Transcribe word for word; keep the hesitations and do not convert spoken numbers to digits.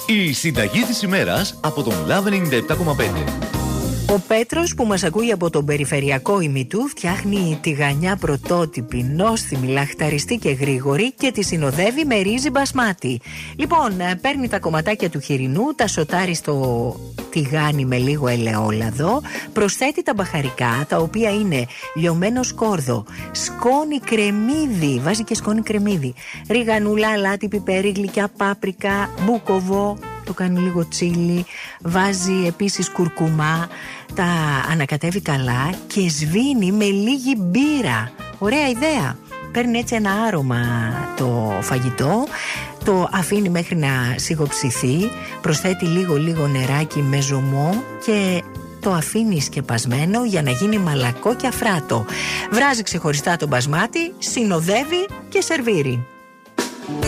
Η συνταγή της ημέρας από τον Λαβ ενενήντα επτά κόμμα πέντε. Ο Πέτρος που μας ακούει από τον περιφερειακό ημιτού φτιάχνει τηγανιά πρωτότυπη, νόστιμη, λαχταριστή και γρήγορη και τη συνοδεύει με ρύζι μπασμάτι. Λοιπόν, παίρνει τα κομματάκια του χοιρινού, τα σοτάρει στο τηγάνι με λίγο ελαιόλαδο, προσθέτει τα μπαχαρικά, τα οποία είναι λιωμένο σκόρδο, σκόνη κρεμμύδι, βάζει και σκόνη κρεμμύδι, ριγανούλα, αλάτι, πιπέρι, γλυκιά πάπρικα, μπούκοβο, το κάνει λίγο τσίλι, βάζει επίσης κουρκουμά, τα ανακατεύει καλά και σβήνει με λίγη μπύρα. Ωραία ιδέα. Παίρνει έτσι ένα άρωμα το φαγητό, το αφήνει μέχρι να σιγοψηθεί, προσθέτει λίγο λίγο νεράκι με ζωμό και το αφήνει σκεπασμένο για να γίνει μαλακό και αφράτο. Βράζει ξεχωριστά το μπασμάτι, συνοδεύει και σερβίρει.